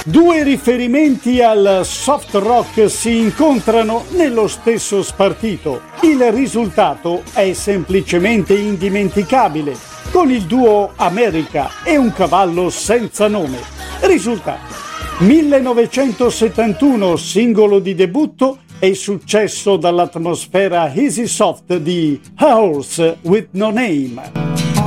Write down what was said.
Due riferimenti al soft rock si incontrano nello stesso spartito. Il risultato è semplicemente indimenticabile, con il duo America e un cavallo senza nome. Risultato: 1971, singolo di debutto e successo dall'atmosfera easy soft di A Horse with No Name.